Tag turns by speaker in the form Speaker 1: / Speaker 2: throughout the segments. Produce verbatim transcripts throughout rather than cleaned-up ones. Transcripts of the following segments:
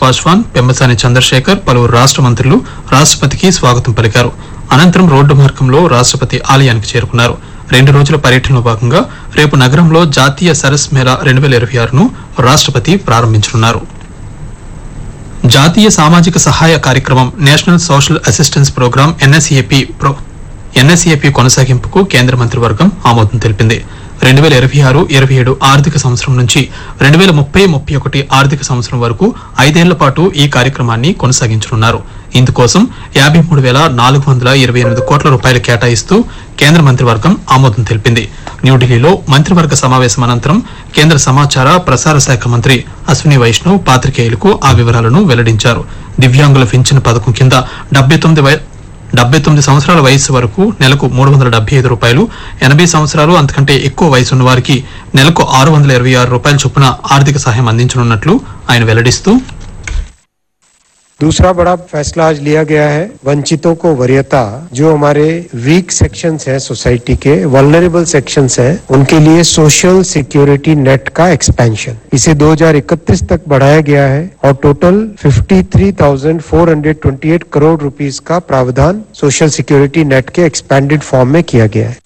Speaker 1: పాస్వాన్, పెమ్మసాని చంద్రశేఖర్, పలువురు రాష్ట మంత్రులు రాష్టపతికి స్వాగతం పలికారు. అనంతరం రోడ్డు మార్గంలో రాష్టపతి ఆలయానికి చేరుకున్నారు. రెండు రోజుల పర్యటనలో భాగంగా రేపు నగరంలో జాతీయ సరస్ మేళా రెండు వేల ఇరవై ఆరును రాష్టపతి ప్రారంభించనున్నారు. జాతీయ సామాజిక సహాయ కార్యక్రమం నేషనల్ సోషల్ అసిస్టెన్స్ ప్రోగ్రాం ఎన్ఎస్ఏపీ ఎన్ఎస్ఏపీ కొనసాగింపుకు కేంద్ర మంత్రివర్గం ఆమోదం తెలిపింది. రెండు వేల ఇరవై ఆరు ఇరవై ఏడు ఆర్థిక సంవత్సరం నుంచి రెండు వేల ముప్పై ముప్పై ఒకటి ఆర్థిక సంవత్సరం వరకు ఐదేళ్ల పాటు ఈ కార్యక్రమాన్ని కొనసాగించనున్నారు. ఇందుకోసం యాభై మూడు వేల నాలుగు వందల ఇరవై ఎనిమిది కోట్ల రూపాయలు కేటాయిస్తూ కేంద్ర మంత్రివర్గం ఆమోదం తెలిపింది. న్యూఢిల్లీలో మంత్రివర్గ సమావేశం అనంతరం కేంద్ర సమాచార ప్రసార శాఖ మంత్రి అశ్విని వైష్ణవ్ పాత్రికేయులకు ఆ వివరాలను వెల్లడించారు. దివ్యాంగుల పింఛన్ పథకం కింద డెబ్బై తొమ్మిది డెబ్బై తొమ్మిది సంవత్సరాల వయస్సు వరకు నెలకు మూడు వందల డెబ్బై ఐదు రూపాయలు, ఎనభై సంవత్సరాలు అంతకంటే ఎక్కువ వయసున్న వారికి నెలకు ఆరు వందల ఇరవై ఆరు రూపాయల చొప్పున ఆర్థిక సహాయం అందించనున్నట్లు ఆయన వెల్లడిస్తూ,
Speaker 2: दूसरा बड़ा फैसला आज लिया गया है वंचितों को वरीयता, जो हमारे वीक सेक्शंस हैं सोसाइटी के, वल्नरेबल सेक्शंस हैं, उनके लिए सोशल सिक्योरिटी नेट का एक्सपेंशन इसे दो हज़ार इकतीस तक बढ़ाया गया है और टोटल तिरेपन हज़ार चार सौ अट्ठाईस करोड़ रुपीस का प्रावधान सोशल सिक्योरिटी नेट के एक्सपेंडेड फॉर्म में किया गया है.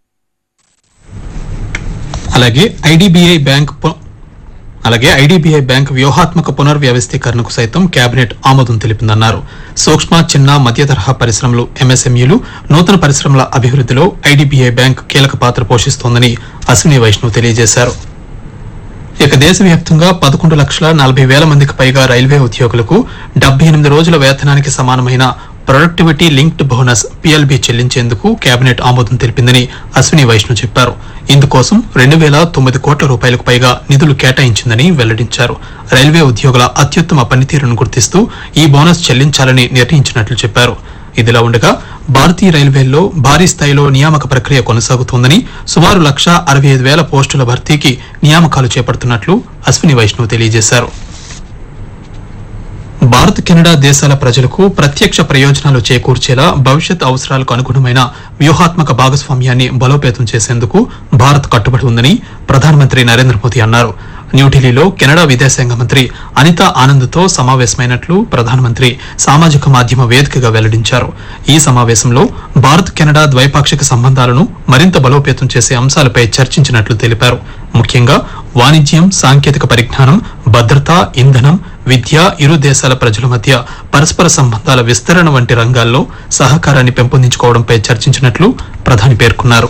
Speaker 1: అలాగే ఐడిబిఐ బ్యాంక్ అలాగే ఐడిబిఐ బ్యాంక్ వ్యూహాత్మక పునర్వ్యవస్థీకరణకు సైతం కేబినెట్ ఆమోదం తెలిపిందన్నారు. సూక్ష్మ, చిన్న, మధ్య తరహా పరిశ్రమలు ఎంఎస్ఎంఈలు నూతన పరిశ్రమల అభివృద్దిలో ఐడిబిఐ బ్యాంక్ కీలక పాత్ర పోషిస్తోందని అశ్విని వైష్ణవ్ తెలియజేశారు. ఇక దేశవ్యాప్తంగా పదకొండు లక్షల నలభై వేల మందికి పైగా రైల్వే ఉద్యోగులకు డెబ్బై ఎనిమిది రోజుల వేతనానికి సమానమైన ప్రొడక్టివిటీ లింక్డ్ బోనస్ పీఎల్బీ చెల్లించేందుకు కేబినెట్ ఆమోదం తెలిపిందని అశ్విని వైష్ణవ్ చెప్పారు. ఇందుకోసం రెండు వేల తొమ్మిది కోట్ల రూపాయలకు పైగా నిధులు కేటాయించిందని వెల్లడించారు. రైల్వే ఉద్యోగుల అత్యుత్తమ పనితీరును గుర్తిస్తూ ఈ బోనస్ చెల్లించాలని నిర్ణయించినట్లు చెప్పారు. ఇదిలా ఉండగా భారతీయ రైల్వేల్లో భారీ స్థాయిలో నియామక ప్రక్రియ కొనసాగుతోందని, సుమారు లక్ష అరవై ఐదు వేల పోస్టుల భర్తీకి నియామకాలు చేపడుతున్నట్లు అశ్విని వైష్ణవ్ తెలియజేశారు. భారత్, కెనడా దేశాల ప్రజలకు ప్రత్యక్ష ప్రయోజనాలు చేకూర్చేలా భవిష్యత్ అవసరాలకు అనుగుణమైన వ్యూహాత్మక భాగస్వామ్యాన్ని బలోపేతం చేసేందుకు భారత్ కట్టుబడి ఉందని ప్రధానమంత్రి నరేంద్ర మోదీ అన్నారు. న్యూఢిల్లీలో కెనడా విదేశాంగ మంత్రి అనితా ఆనంద్తో సమావేశమైనట్లు ప్రధానమంత్రి సామాజిక మాధ్యమ వేదికగా వెల్లడించారు. ఈ సమావేశంలో భారత్, కెనడా ద్వైపాక్షిక సంబంధాలను మరింత బలోపేతం చేసే అంశాలపై చర్చించినట్లు తెలిపారు. ముఖ్యంగా వాణిజ్యం, సాంకేతిక పరిజ్ఞానం, భద్రత, ఇంధనం, విద్య, ఇరు దేశాల ప్రజల మధ్య పరస్పర సంబంధాల విస్తరణ వంటి రంగాల్లో సహకారాన్ని పెంపొందించుకోవడంపై చర్చించినట్లు ప్రధాని పేర్కొన్నారు.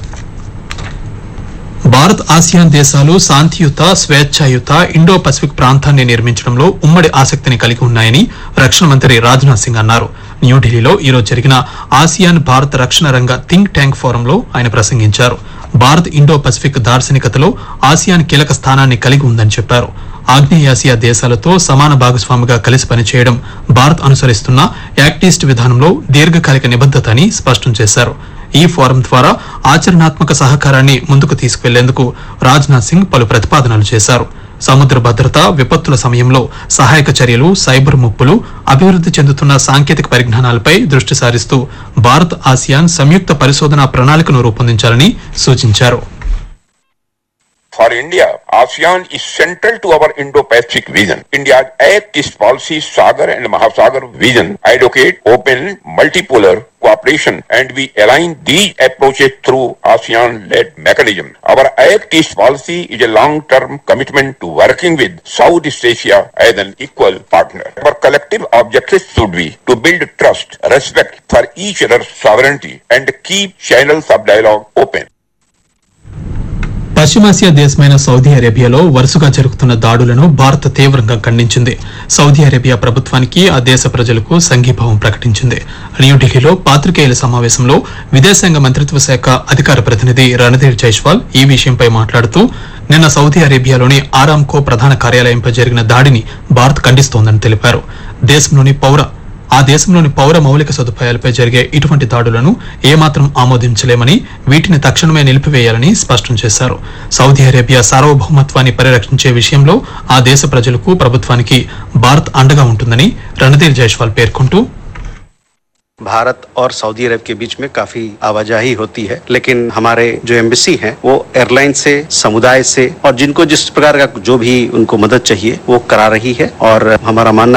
Speaker 1: భారత్, ఆసియాన్ దేశాలు శాంతియుత, స్వేచ్ఛాయుత ఇండో పసిఫిక్ ప్రాంతాన్ని నిర్మించడంలో ఉమ్మడి ఆసక్తిని కలిగి ఉన్నాయని రక్షణ మంత్రి రాజ్నాథ్ సింగ్ అన్నారు. న్యూఢిల్లీలో ఈరోజు జరిగిన ఆసియాన్ భారత్ రక్షణ రంగ థింక్ ట్యాంక్ ఫోరంలో ఆయన ప్రసంగించారు. భారత్ ఇండో పసిఫిక్ దార్శనికతలో ఆసియాన్ కీలక స్థానాన్ని కలిగి ఉందని చెప్పారు. ఆగ్నేయాసియా దేశాలతో సమాన భాగస్వామిగా కలిసి పనిచేయడం భారత్ అనుసరిస్తున్న యాక్ట్ ఈస్ట్ విధానంలో దీర్ఘకాలిక నిబద్దత అని స్పష్టం చేశారు. ఈ ఫోరం ద్వారా ఆచరణాత్మక సహకారాన్ని ముందుకు తీసుకెళ్లేందుకు రాజ్నాథ్ సింగ్ పలు ప్రతిపాదనలు చేశారు. సముద్ర భద్రత, విపత్తుల సమయంలో సహాయక చర్యలు, సైబర్ ముప్పులు, అభివృద్ది చెందుతున్న సాంకేతిక పరిజ్ఞానాలపై దృష్టి సారిస్తూ భారత్, ఆసియాన్ సంయుక్త పరిశోధనా ప్రణాళికను రూపొందించాలని సూచించారు.
Speaker 3: For India, ASEAN is central to our Indo-Pacific vision. India's Act East policy, Sagar and Mahasagar vision advocate open, multipolar cooperation, and we align these approaches through ASEAN-led mechanism. Our Act East policy is a long-term commitment to working with Southeast Asia as an equal partner. Our collective objective should be to build trust, respect for each other's sovereignty, and keep channels of dialogue open.
Speaker 1: పశ్చిమాసియా దేశమైన Saudi అరేబియాలో వరుసగా జరుగుతున్న దాడులను భారత్ తీవ్రంగా ఖండించింది. Saudi Arabia ప్రభుత్వానికి ఆ దేశ ప్రజలకు సంఘీభావం ప్రకటించింది. న్యూఢిల్లీలో పాత్రికేయుల సమావేశంలో విదేశాంగ మంత్రిత్వ శాఖ అధికార ప్రతినిధి రణధీర్ జైస్వాల్ ఈ విషయంపై మాట్లాడుతూ, నిన్న సౌదీ అరేబియాలోని ఆరామ్కో ప్రధాన కార్యాలయంపై జరిగిన దాడిని భారత్ ఖండిస్తోందని తెలిపారు. దేశంలోని పౌర ఆ దేశంలోని పౌర మౌలిక సదుపాయాలపై జరిగే ఇటువంటి దాడులను ఏమాత్రం ఆమోదించలేమని, వీటిని తక్షణమే నిలిపివేయాలని స్పష్టం చేశారు. సౌదీ అరేబియా సార్వభౌమత్వాన్ని పరిరక్షించే విషయంలో ఆ దేశ ప్రజలకు, ప్రభుత్వానికి భారత్ అండగా ఉంటుందని రణధీర్ జైస్వాల్ పేర్కొంటూ,
Speaker 4: भारत और सऊदी अरब के बीच में काफी आवाजाही होती है, लेकिन हमारे जो एम्बेसी हैं वो एयरलाइन से, समुदाय से और जिनको जिस प्रकार का जो भी उनको मदद चाहिए वो करा रही है और हमारा मानना